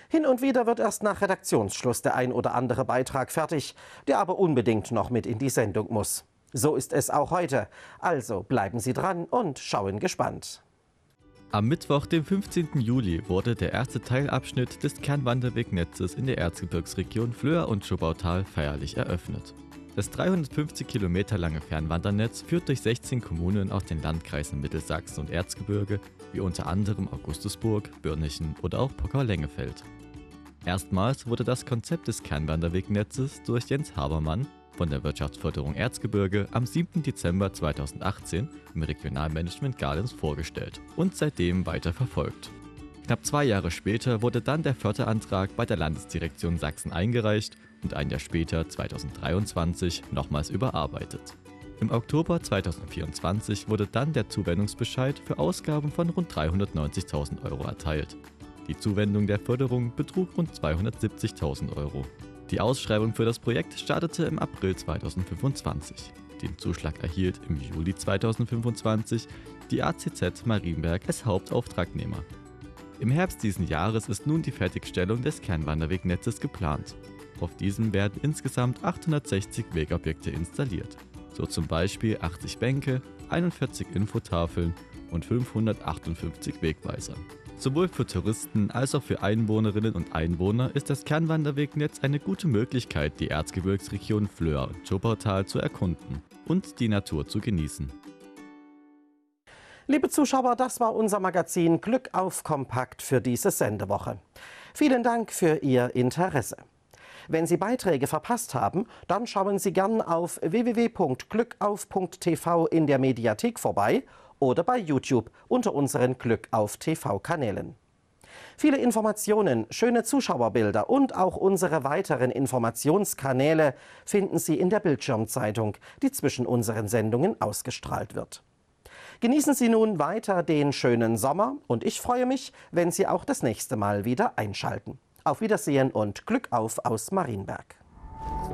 Hin und wieder wird erst nach Redaktionsschluss der ein oder andere Beitrag fertig, der aber unbedingt noch mit in die Sendung muss. So ist es auch heute. Also bleiben Sie dran und schauen gespannt. Am Mittwoch, dem 15. Juli, wurde der erste Teilabschnitt des Kernwanderwegnetzes in der Erzgebirgsregion Flöa und Schobbautal feierlich eröffnet. Das 350 Kilometer lange Fernwandernetz führt durch 16 Kommunen aus den Landkreisen Mittelsachsen und Erzgebirge, wie unter anderem Augustusburg, Börnichen oder auch Pockau-Lengefeld. Erstmals wurde das Konzept des Kernwanderwegnetzes durch Jens Habermann von der Wirtschaftsförderung Erzgebirge am 7. Dezember 2018 im Regionalmanagement Gardens vorgestellt und seitdem weiter verfolgt. Knapp 2 Jahre später wurde dann der Förderantrag bei der Landesdirektion Sachsen eingereicht und ein Jahr später, 2023, nochmals überarbeitet. Im Oktober 2024 wurde dann der Zuwendungsbescheid für Ausgaben von rund 390.000 € erteilt. Die Zuwendung der Förderung betrug rund 270.000 €. Die Ausschreibung für das Projekt startete im April 2025. Den Zuschlag erhielt im Juli 2025 die ACZ Marienberg als Hauptauftragnehmer. Im Herbst diesen Jahres ist nun die Fertigstellung des Kernwanderwegnetzes geplant. Auf diesem werden insgesamt 860 Wegobjekte installiert. So zum Beispiel 80 Bänke, 41 Infotafeln und 558 Wegweiser. Sowohl für Touristen als auch für Einwohnerinnen und Einwohner ist das Kernwanderwegnetz eine gute Möglichkeit, die Erzgebirgsregion Flöa und Schobbautal zu erkunden und die Natur zu genießen. Liebe Zuschauer, das war unser Magazin Glück auf Kompakt für diese Sendewoche. Vielen Dank für Ihr Interesse. Wenn Sie Beiträge verpasst haben, dann schauen Sie gern auf www.glückauf.tv in der Mediathek vorbei oder bei YouTube unter unseren Glück auf TV-Kanälen. Viele Informationen, schöne Zuschauerbilder und auch unsere weiteren Informationskanäle finden Sie in der Bildschirmzeitung, die zwischen unseren Sendungen ausgestrahlt wird. Genießen Sie nun weiter den schönen Sommer und ich freue mich, wenn Sie auch das nächste Mal wieder einschalten. Auf Wiedersehen und Glück auf aus Marienberg.